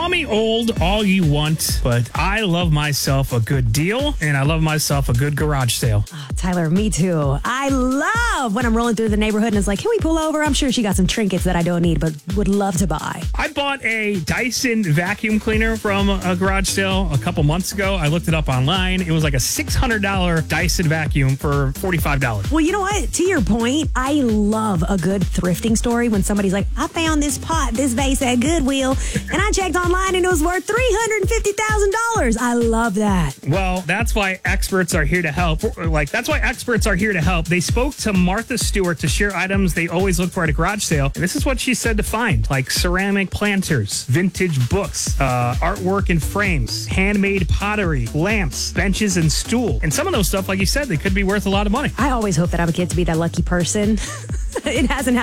Call me old all you want, but I love myself a good deal, and I love myself a good garage sale. Oh, Tyler, me too. I love when I'm rolling through the neighborhood and it's like, can we pull over? I'm sure she got some trinkets that I don't need, but would love to buy. I bought a Dyson vacuum cleaner from a garage sale a couple months ago. I looked it up online. It was like a $600 Dyson vacuum for $45. Well, you know what? To your point, I love a good thrifting story when somebody's like, I found this vase at Goodwill, and I checked online and it was worth $350,000. I love that. Well, that's why experts are here to help. That's why experts are here to help. They spoke to Martha Stewart to share items they always look for at a garage sale. And this is what she said to find, like ceramic planters, vintage books, artwork and frames, handmade pottery, lamps, benches, and stool. And some of those stuff, like you said, they could be worth a lot of money. I always hope that I'm a kid to be that lucky person. It hasn't happened.